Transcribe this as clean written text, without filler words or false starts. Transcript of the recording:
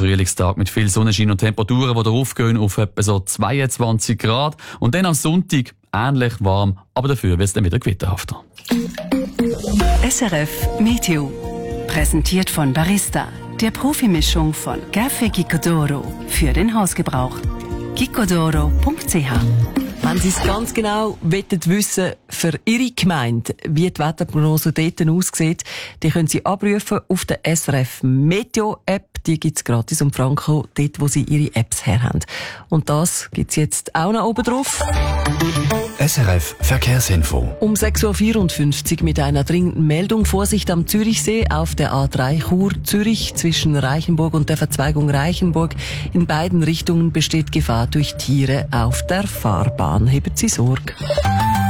Frühlingstag mit viel Sonnenschein und Temperaturen, die raufgehen auf etwa so 22 Grad. Und dann am Sonntag ähnlich warm, aber dafür wird es dann wieder gewitterhafter. SRF Meteo. Präsentiert von Barista, der Profimischung von Café Gicodoro für den Hausgebrauch. gicodoro.ch. Wenn Sie es ganz genau wissen für Ihre Gemeinde, wie die Wetterprognose dort aussieht, die können Sie abrufen auf der SRF Meteo App. Die gibt es gratis um Franco, dort wo Sie Ihre Apps her haben. Und das gibt es jetzt auch noch oben drauf. SRF Verkehrsinfo. Um 6.54 Uhr mit einer dringenden Meldung. Vorsicht am Zürichsee auf der A3 Chur-Zürich zwischen Reichenburg und der Verzweigung Reichenburg. In beiden Richtungen besteht Gefahr durch Tiere auf der Fahrbahn. Haben Sie Sorge.